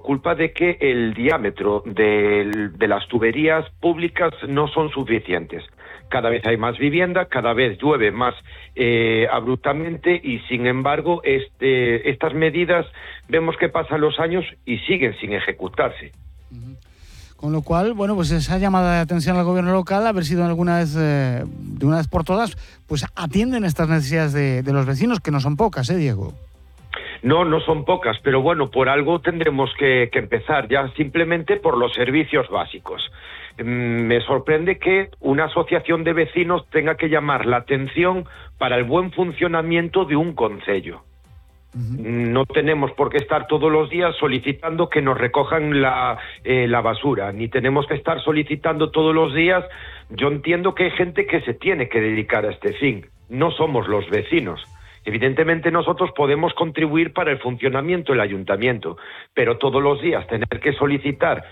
culpa de que el diámetro de las tuberías públicas no son suficientes. Cada vez hay más vivienda, cada vez llueve más abruptamente y, sin embargo, estas medidas vemos que pasan los años y siguen sin ejecutarse. Con lo cual, bueno, pues esa llamada de atención al gobierno local, a ver si de una vez por todas, pues atienden estas necesidades de los vecinos, que no son pocas, Diego. No son pocas, pero bueno, por algo tendremos que empezar, ya simplemente por los servicios básicos. Me sorprende que una asociación de vecinos tenga que llamar la atención para el buen funcionamiento de un concello. No tenemos por qué estar todos los días solicitando que nos recojan la basura, ni tenemos que estar solicitando todos los días. Yo entiendo que hay gente que se tiene que dedicar a este fin, no somos los vecinos. Evidentemente nosotros podemos contribuir para el funcionamiento del ayuntamiento, pero todos los días tener que solicitar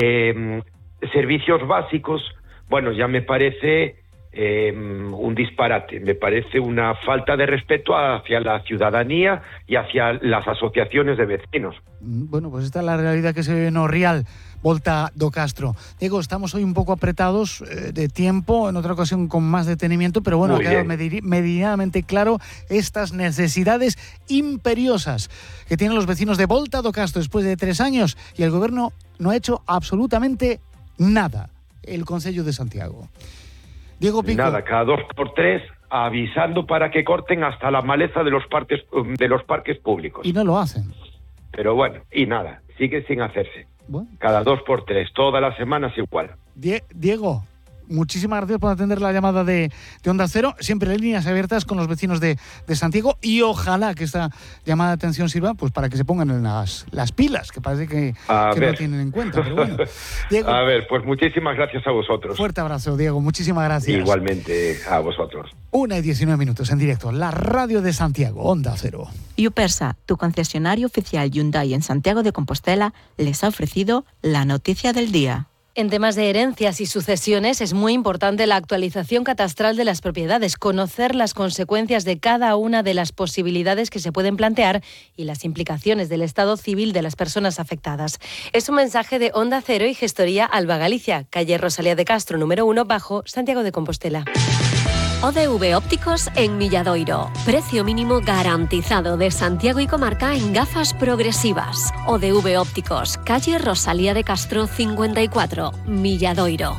servicios básicos, bueno, ya me parece un disparate, me parece una falta de respeto hacia la ciudadanía y hacia las asociaciones de vecinos. Bueno, pues esta es la realidad que se vive en Orrial, Volta do Castro. Diego, estamos hoy un poco apretados de tiempo, en otra ocasión con más detenimiento, pero bueno, ha quedado medianamente claro estas necesidades imperiosas que tienen los vecinos de Volta do Castro después de 3 años y el gobierno no ha hecho absolutamente nada, el Concello de Santiago. Diego Pico. Nada, cada 2 por 3 avisando para que corten hasta la maleza de los parques públicos. Y no lo hacen. Pero bueno, y nada, sigue sin hacerse. Bueno. Cada 2 por 3, todas las semanas igual. Diego, muchísimas gracias por atender la llamada de Onda Cero. Siempre en líneas abiertas con los vecinos de Santiago y ojalá que esta llamada de atención sirva pues para que se pongan en las pilas, que parece que no tienen en cuenta. Pero bueno, Diego, a ver, pues muchísimas gracias a vosotros. Fuerte abrazo, Diego, muchísimas gracias. Igualmente a vosotros. 1:19 en directo, la radio de Santiago, Onda Cero. Yupersa, tu concesionario oficial Hyundai en Santiago de Compostela, les ha ofrecido la noticia del día. En temas de herencias y sucesiones es muy importante la actualización catastral de las propiedades, conocer las consecuencias de cada una de las posibilidades que se pueden plantear y las implicaciones del estado civil de las personas afectadas. Es un mensaje de Onda Cero y Gestoría Alba Galicia, calle Rosalía de Castro, número 1, bajo, Santiago de Compostela. ODV Ópticos en Milladoiro. Precio mínimo garantizado de Santiago y comarca en gafas progresivas. ODV Ópticos, calle Rosalía de Castro 54, Milladoiro.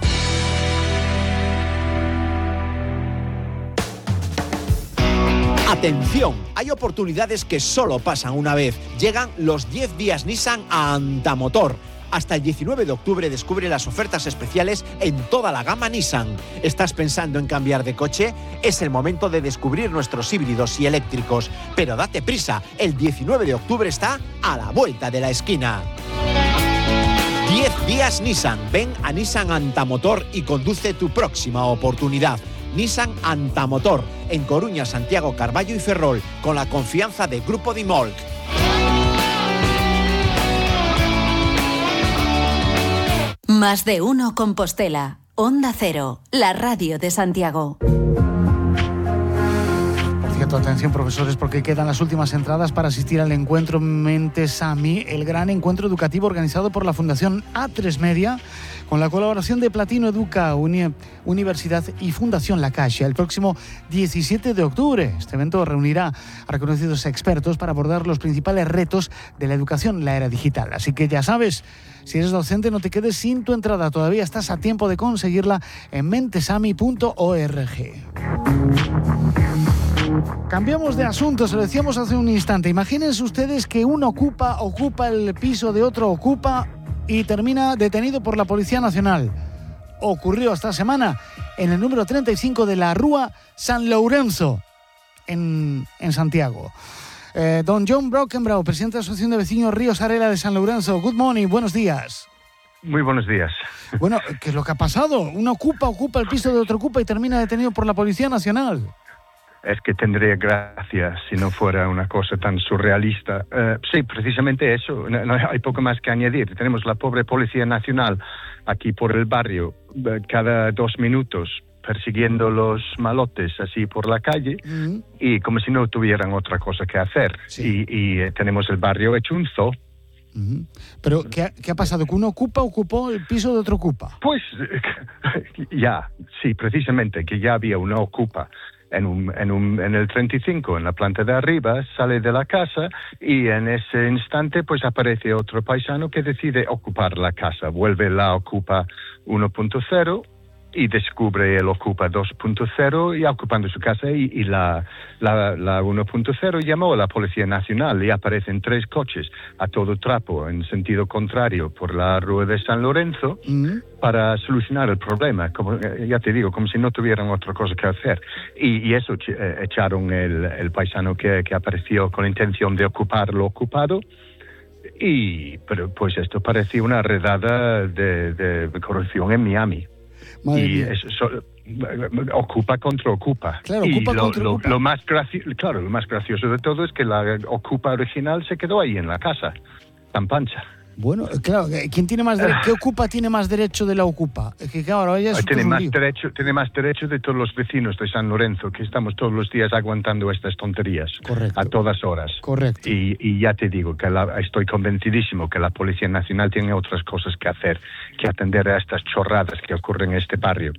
Atención, hay oportunidades que solo pasan una vez. Llegan los 10 días Nissan a Antamotor. Hasta el 19 de octubre descubre las ofertas especiales en toda la gama Nissan. ¿Estás pensando en cambiar de coche? Es el momento de descubrir nuestros híbridos y eléctricos. Pero date prisa, el 19 de octubre está a la vuelta de la esquina. 10 días Nissan. Ven a Nissan Antamotor y conduce tu próxima oportunidad. Nissan Antamotor, en Coruña, Santiago, Carballo y Ferrol, con la confianza de Grupo Dimolc. Más de uno Compostela. Onda Cero, la radio de Santiago. Por cierto, atención profesores, porque quedan las últimas entradas para asistir al encuentro Mentesami, el gran encuentro educativo organizado por la Fundación A3 Media, con la colaboración de Platino Educa, Universidad y Fundación La Caixa, el próximo 17 de octubre. Este evento reunirá a reconocidos expertos para abordar los principales retos de la educación en la era digital. Así que ya sabes, si eres docente, no te quedes sin tu entrada. Todavía estás a tiempo de conseguirla en mentesami.org. Cambiamos de asunto, se lo decíamos hace un instante. Imagínense ustedes que uno ocupa el piso de otro ocupa y termina detenido por la Policía Nacional. Ocurrió esta semana en el número 35 de la Rúa San Lourenço, en Santiago. Don John Brockenbrau, presidente de la Asociación de Vecinos Ríos Arela de San Lourenço. Good morning, buenos días. Muy buenos días. Bueno, ¿qué es lo que ha pasado? Uno ocupa el piso de otro ocupa y termina detenido por la Policía Nacional. Es que tendría gracia si no fuera una cosa tan surrealista. Sí, precisamente eso. No hay poco más que añadir. Tenemos la pobre Policía Nacional aquí por el barrio cada 2 minutos persiguiendo los malotes así por la calle y como si no tuvieran otra cosa que hacer. Sí. Y tenemos el barrio hecho un zoo. Pero, ¿qué ha pasado? ¿Que uno ocupó el piso de otro ocupa? Pues ya, sí, precisamente, que ya había una ocupa en el 35, en la planta de arriba, sale de la casa y en ese instante pues aparece otro paisano que decide ocupar la casa. Vuelve la ocupa 1.0 y descubre el ocupa 2.0 y ocupando su casa y la 1.0 llamó a la Policía Nacional y aparecen 3 coches a todo trapo en sentido contrario por la Rúa de San Lorenzo para solucionar el problema, como ya te digo, como si no tuvieran otra cosa que hacer. Y eso echaron el paisano que apareció con la intención de ocupar lo ocupado. Pero pues esto parecía una redada de corrupción en Miami. Y ocupa contra ocupa. Claro, y ocupa contra ocupa. Lo más gracioso de todo es que la ocupa original se quedó ahí en la casa, tan pancha. Bueno, claro, ¿quién tiene más derecho? ¿Qué ocupa tiene más derecho de la ocupa? Es que claro, ahora ya es tiene más derecho de todos los vecinos de San Lorenzo, que estamos todos los días aguantando estas tonterías. Correcto. A todas horas. Correcto. Y ya te digo que estoy convencidísimo que la Policía Nacional tiene otras cosas que hacer que atender a estas chorradas que ocurren en este barrio.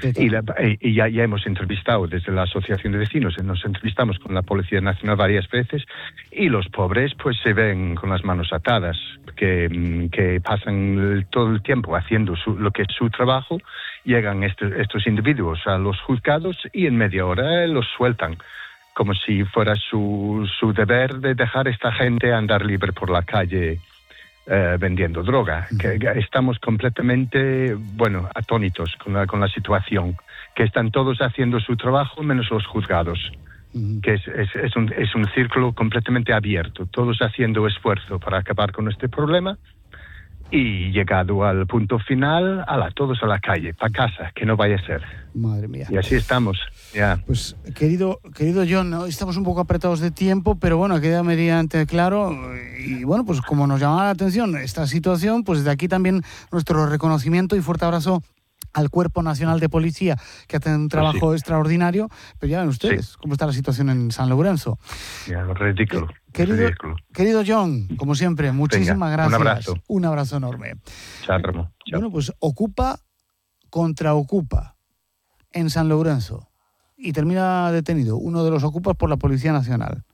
Y ya hemos entrevistado desde la Asociación de Vecinos, nos entrevistamos con la Policía Nacional varias veces y los pobres pues se ven con las manos atadas, que pasan todo el tiempo haciendo lo que es su trabajo, llegan estos individuos a los juzgados y en media hora los sueltan, como si fuera su deber de dejar a esta gente andar libre por la calle vendiendo droga. Que estamos completamente, atónitos con la situación, que están todos haciendo su trabajo menos los juzgados, que es un círculo completamente abierto, todos haciendo esfuerzo para acabar con este problema y llegado al punto final, todos a la calle, para casa, que no vaya a ser. Madre mía. Y así estamos, ya. Pues, querido John, ¿no? Estamos un poco apretados de tiempo, pero bueno, queda mediante claro. Y bueno, pues como nos llama la atención esta situación, pues desde aquí también nuestro reconocimiento y fuerte abrazo al Cuerpo Nacional de Policía, que hace un trabajo extraordinario. Pero ya ven ustedes cómo está la situación en San Lorenzo. Ya, ridículo. Querido John, como siempre, muchísimas gracias. Un abrazo enorme. Chao, Ramón. Chao. Bueno, pues ocupa contra ocupa en San Lorenzo. Y termina detenido uno de los ocupas por la Policía Nacional.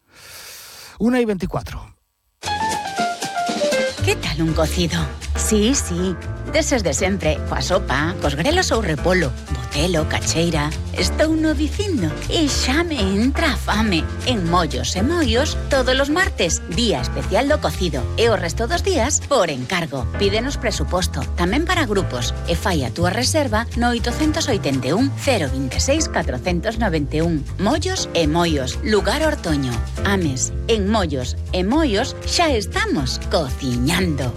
1:24. ¿Qué tal un cocido? Sí, deses de sempre, coa sopa, cos grelos ou repolo, botelo, cacheira. Estou no dicindo e xa me entra a fame. En Mollos e Moios, todos os martes, día especial do cocido. E o resto dos días, por encargo. Pídenos presuposto, tamén para grupos. E fai a túa reserva no 881 026 491. Mollos e Moios, lugar Ortoño. Ames, en Mollos e Moios xa estamos cociñando.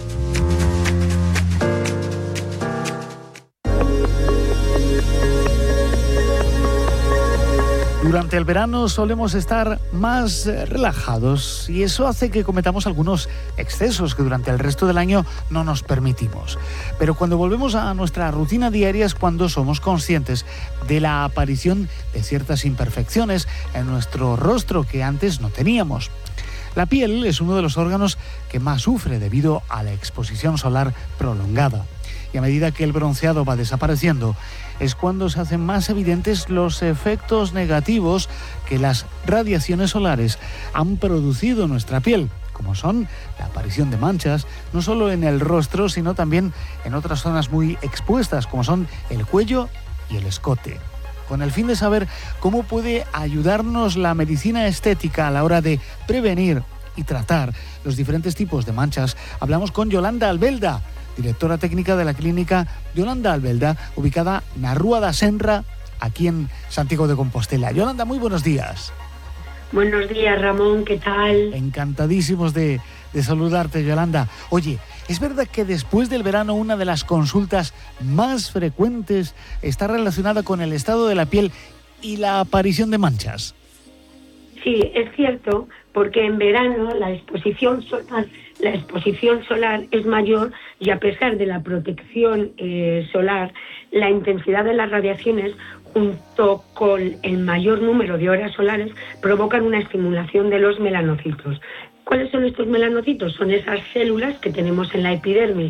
Durante el verano solemos estar más relajados y eso hace que cometamos algunos excesos que durante el resto del año no nos permitimos. Pero cuando volvemos a nuestra rutina diaria es cuando somos conscientes de la aparición de ciertas imperfecciones en nuestro rostro que antes no teníamos. La piel es uno de los órganos que más sufre debido a la exposición solar prolongada. Y a medida que el bronceado va desapareciendo, es cuando se hacen más evidentes los efectos negativos que las radiaciones solares han producido en nuestra piel, como son la aparición de manchas, no solo en el rostro, sino también en otras zonas muy expuestas, como son el cuello y el escote. Con el fin de saber cómo puede ayudarnos la medicina estética a la hora de prevenir y tratar los diferentes tipos de manchas, hablamos con Yolanda Albelda, directora técnica de la clínica Yolanda Albelda, ubicada en la Rúa da Senra, aquí en Santiago de Compostela. Yolanda, muy buenos días. Buenos días, Ramón, ¿qué tal? Encantadísimos de saludarte, Yolanda. Oye, ¿es verdad que después del verano una de las consultas más frecuentes está relacionada con el estado de la piel y la aparición de manchas? Sí, es cierto, porque en verano la exposición solar es mayor y a pesar de la protección solar, la intensidad de las radiaciones junto con el mayor número de horas solares provocan una estimulación de los melanocitos, ¿Cuáles son estos melanocitos? Son esas células que tenemos en la epidermis